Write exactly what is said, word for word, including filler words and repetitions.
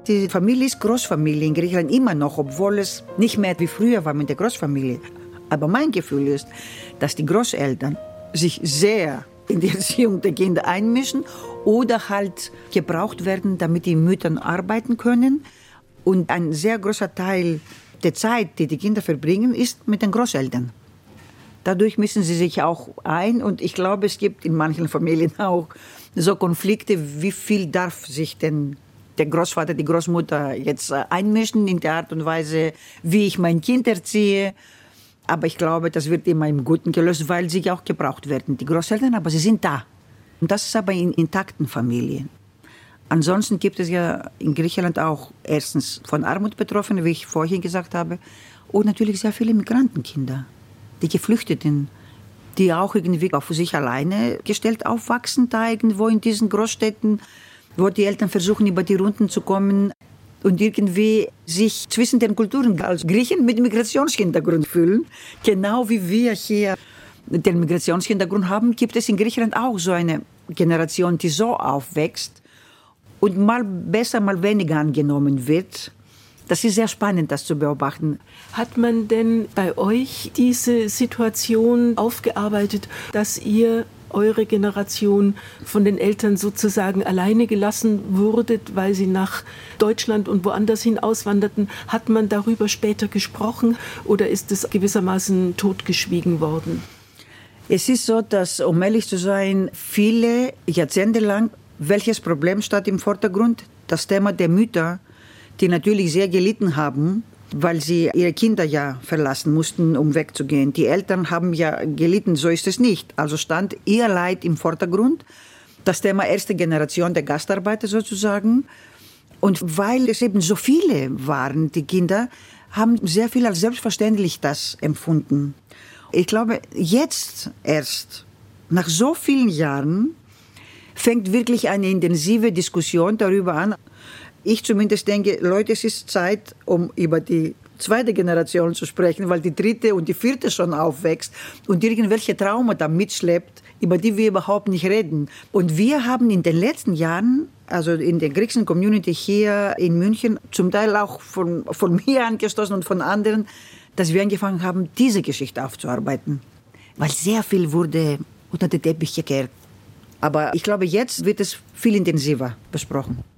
Die Familie ist Großfamilie in Griechenland immer noch, obwohl es nicht mehr wie früher war mit der Großfamilie. Aber mein Gefühl ist, dass die Großeltern sich sehr in die Erziehung der Kinder einmischen oder halt gebraucht werden, damit die Mütter arbeiten können. Und ein sehr großer Teil der Zeit, die die Kinder verbringen, ist mit den Großeltern. Dadurch mischen sie sich auch ein und ich glaube, es gibt in manchen Familien auch so Konflikte, wie viel darf sich denn der Großvater, die Großmutter jetzt einmischen in der Art und Weise, wie ich mein Kind erziehe. Aber ich glaube, das wird immer im Guten gelöst, weil sie auch gebraucht werden, die Großeltern, aber sie sind da. Und das ist aber in intakten Familien. Ansonsten gibt es ja in Griechenland auch erstens von Armut Betroffene, wie ich vorhin gesagt habe, und natürlich sehr viele Migrantenkinder, die Geflüchteten, die auch irgendwie auf sich alleine gestellt aufwachsen, da irgendwo in diesen Großstädten, wo die Eltern versuchen, über die Runden zu kommen und irgendwie sich zwischen den Kulturen als Griechen mit Migrationshintergrund fühlen. Genau wie wir hier den Migrationshintergrund haben, gibt es in Griechenland auch so eine Generation, die so aufwächst und mal besser, mal weniger angenommen wird. Das ist sehr spannend, das zu beobachten. Hat man denn bei euch diese Situation aufgearbeitet, dass ihr, eure Generation, von den Eltern sozusagen alleine gelassen wurdet, weil sie nach Deutschland und woanders hin auswanderten? Hat man darüber später gesprochen oder ist es gewissermaßen totgeschwiegen worden? Es ist so, dass, um ehrlich zu sein, viele Jahrzehnte lang, welches Problem stand im Vordergrund? Das Thema der Mütter, die natürlich sehr gelitten haben, weil sie ihre Kinder ja verlassen mussten, um wegzugehen. Die Eltern haben ja gelitten, so ist es nicht. Also stand ihr Leid im Vordergrund, das Thema erste Generation der Gastarbeiter sozusagen. Und weil es eben so viele waren, die Kinder, haben sehr viel als selbstverständlich das empfunden. Ich glaube, jetzt erst, nach so vielen Jahren, fängt wirklich eine intensive Diskussion darüber an. Ich zumindest denke, Leute, es ist Zeit, um über die zweite Generation zu sprechen, weil die dritte und die vierte schon aufwächst und irgendwelche Traumata mitschleppt, über die wir überhaupt nicht reden. Und wir haben in den letzten Jahren, also in der griechischen Community hier in München, zum Teil auch von, von mir angestoßen und von anderen, dass wir angefangen haben, diese Geschichte aufzuarbeiten. Weil sehr viel wurde unter den Teppich gekehrt. Aber ich glaube, jetzt wird es viel intensiver besprochen.